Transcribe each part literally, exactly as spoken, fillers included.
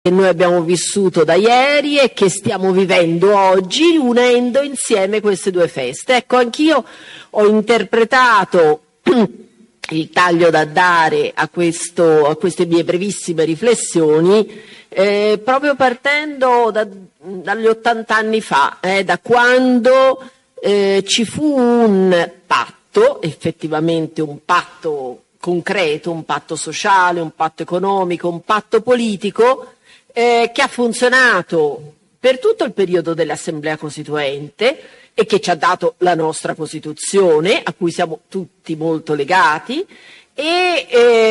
che noi abbiamo vissuto da ieri e che stiamo vivendo oggi, unendo insieme queste due feste. Ecco, anch'io ho interpretato il taglio da dare a, questo, a queste mie brevissime riflessioni eh, proprio partendo da, dagli ottanta anni fa, eh, da quando eh, ci fu un patto, effettivamente un patto concreto, un patto sociale, un patto economico, un patto politico eh, che ha funzionato per tutto il periodo dell'Assemblea Costituente e che ci ha dato la nostra Costituzione, a cui siamo tutti molto legati, e,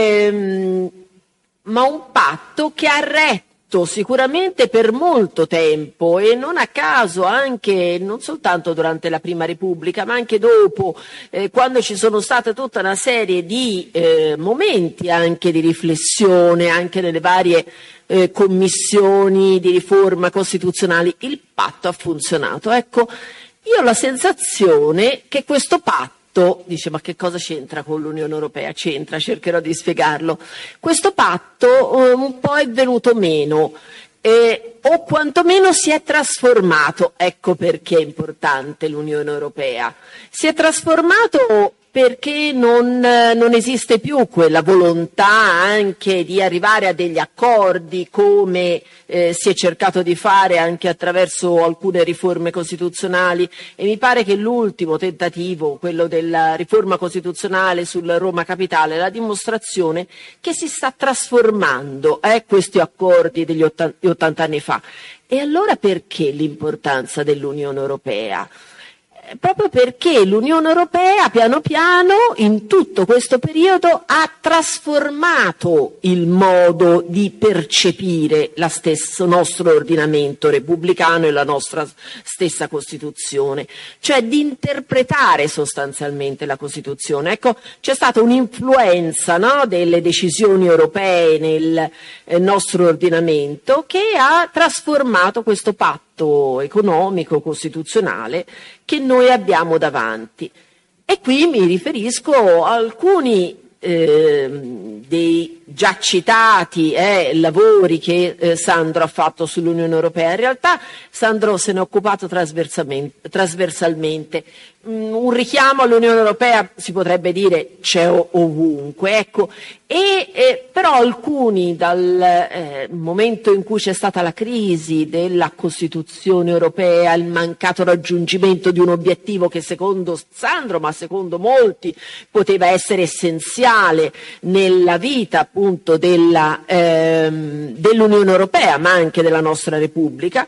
ehm, ma un patto che ha retto sicuramente per molto tempo, e non a caso anche, non soltanto durante la Prima Repubblica, ma anche dopo, eh, quando ci sono state tutta una serie di eh, momenti anche di riflessione, anche nelle varie eh, commissioni di riforma costituzionali, il patto ha funzionato. Ecco, io ho la sensazione che questo patto, dice ma che cosa c'entra con l'Unione Europea? C'entra, cercherò di spiegarlo. Questo patto eh, un po' è venuto meno, eh, o quantomeno si è trasformato. Ecco perché è importante l'Unione Europea. Si è trasformato perché non, non esiste più quella volontà anche di arrivare a degli accordi come eh, si è cercato di fare anche attraverso alcune riforme costituzionali, e mi pare che l'ultimo tentativo, quello della riforma costituzionale sul Roma Capitale, è la dimostrazione che si sta trasformando eh, questi accordi degli ottanta anni fa. E allora perché l'importanza dell'Unione Europea? Proprio perché l'Unione Europea piano piano in tutto questo periodo ha trasformato il modo di percepire lo stesso nostro ordinamento repubblicano e la nostra stessa Costituzione, cioè di interpretare sostanzialmente la Costituzione. Ecco, c'è stata un'influenza, no, delle decisioni europee nel eh, nostro ordinamento che ha trasformato questo patto economico costituzionale che noi abbiamo davanti. E qui mi riferisco a alcuni eh, dei già citati eh, lavori che eh, Sandro ha fatto sull'Unione Europea. In realtà Sandro se ne è occupato trasversalmente. trasversalmente. Mm, un richiamo all'Unione Europea si potrebbe dire c'è ovunque, ecco. E, eh, però alcuni dal eh, momento in cui c'è stata la crisi della Costituzione europea, il mancato raggiungimento di un obiettivo che secondo Sandro, ma secondo molti, poteva essere essenziale nella vita appunto della, ehm, dell'Unione Europea, ma anche della nostra Repubblica,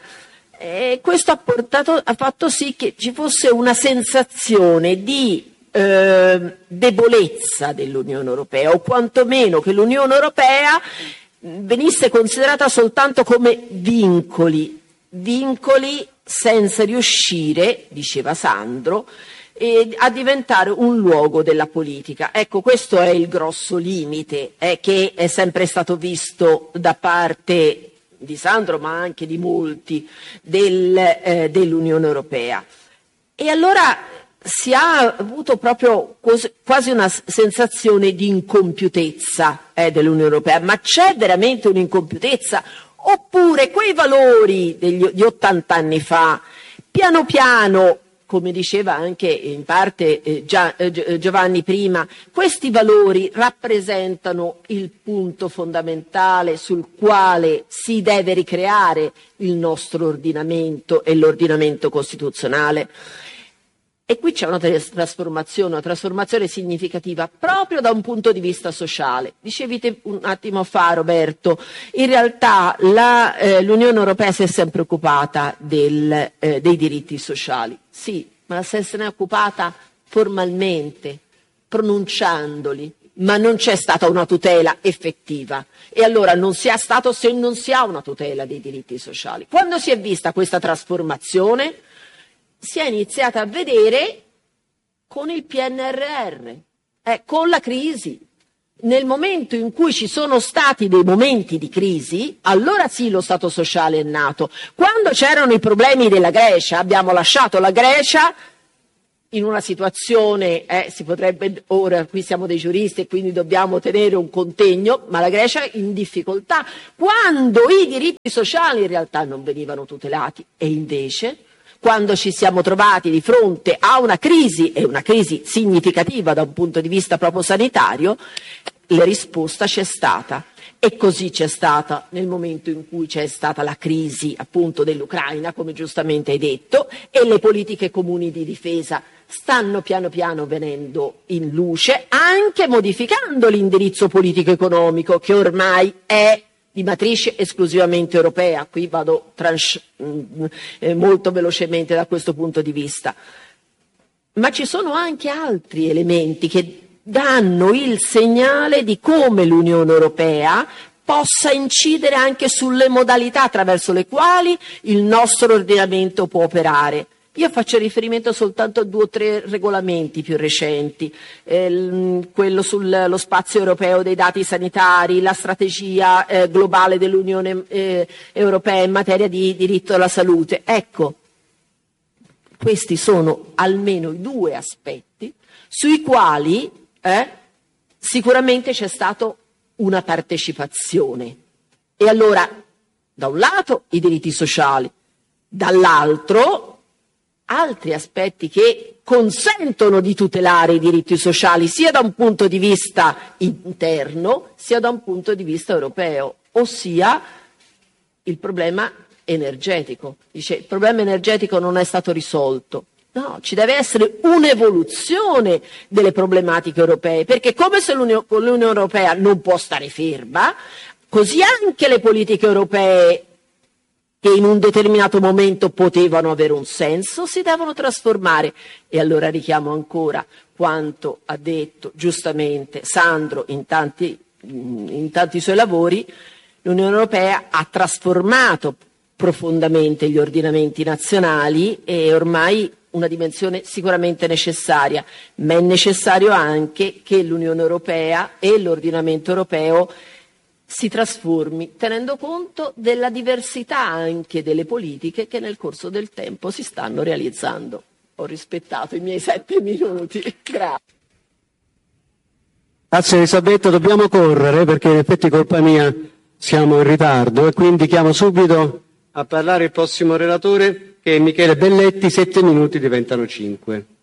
e questo ha, portato, ha fatto sì che ci fosse una sensazione di Eh, debolezza dell'Unione Europea, o quantomeno che l'Unione Europea venisse considerata soltanto come vincoli, vincoli senza riuscire, diceva Sandro, eh, a diventare un luogo della politica. Ecco, questo è il grosso limite eh, che è sempre stato visto da parte di Sandro, ma anche di molti del, eh, dell'Unione Europea. E allora si ha avuto proprio quasi una sensazione di incompiutezza eh, dell'Unione Europea. Ma c'è veramente un'incompiutezza? Oppure quei valori degli, di ottanta anni fa, piano piano, come diceva anche in parte eh, Gia, eh, Giovanni prima, questi valori rappresentano il punto fondamentale sul quale si deve ricreare il nostro ordinamento e l'ordinamento costituzionale? E qui c'è una trasformazione, una trasformazione significativa proprio da un punto di vista sociale. Dicevi te un attimo fa, Roberto, in realtà la, eh, l'Unione Europea si è sempre occupata del, eh, dei diritti sociali. Sì, ma se ne è occupata formalmente, pronunciandoli, ma non c'è stata una tutela effettiva. E allora non si è stato se non si ha una tutela dei diritti sociali. Quando si è vista questa trasformazione, si è iniziata a vedere con il P N R R, eh, con la crisi. Nel momento in cui ci sono stati dei momenti di crisi, allora sì lo Stato sociale è nato. Quando c'erano i problemi della Grecia, abbiamo lasciato la Grecia in una situazione, eh, si potrebbe, ora qui siamo dei giuristi e quindi dobbiamo tenere un contegno, ma la Grecia è in difficoltà, quando i diritti sociali in realtà non venivano tutelati. E invece, quando ci siamo trovati di fronte a una crisi, e una crisi significativa da un punto di vista proprio sanitario, la risposta c'è stata. E così c'è stata nel momento in cui c'è stata la crisi appunto dell'Ucraina, come giustamente hai detto, e le politiche comuni di difesa stanno piano piano venendo in luce, anche modificando l'indirizzo politico-economico che ormai è di matrice esclusivamente europea. Qui vado trans- eh, molto velocemente da questo punto di vista. Ma ci sono anche altri elementi che danno il segnale di come l'Unione Europea possa incidere anche sulle modalità attraverso le quali il nostro ordinamento può operare. Io faccio riferimento soltanto a due o tre regolamenti più recenti, eh, quello sullo spazio europeo dei dati sanitari, la strategia eh, globale dell'Unione eh, Europea in materia di diritto alla salute. Ecco, questi sono almeno i due aspetti sui quali Eh? sicuramente c'è stata una partecipazione. E allora, da un lato i diritti sociali, dall'altro altri aspetti che consentono di tutelare i diritti sociali sia da un punto di vista interno sia da un punto di vista europeo, ossia il problema energetico. Dice, il problema energetico non è stato risolto. No, ci deve essere un'evoluzione delle problematiche europee, perché come se l'Unione Europea non può stare ferma, così anche le politiche europee che in un determinato momento potevano avere un senso si devono trasformare. E allora richiamo ancora quanto ha detto giustamente Sandro in tanti, in tanti suoi lavori. L'Unione Europea ha trasformato profondamente gli ordinamenti nazionali e ormai una dimensione sicuramente necessaria, ma è necessario anche che l'Unione Europea e l'ordinamento europeo si trasformi tenendo conto della diversità anche delle politiche che nel corso del tempo si stanno realizzando. Ho rispettato i miei sette minuti. Grazie. Grazie Elisabetta, dobbiamo correre perché in effetti colpa mia siamo in ritardo e quindi chiamo subito a parlare il prossimo relatore che è Michele Belletti, sette minuti diventano cinque.